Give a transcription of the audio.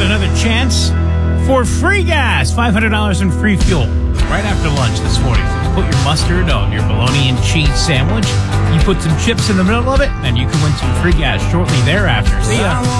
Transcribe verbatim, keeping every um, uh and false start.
got another chance for free gas, five hundred dollars in free fuel right after lunch this morning. Put your mustard on your bologna and cheese sandwich. You put some chips in the middle of it, and you can win some free gas shortly thereafter. See ya.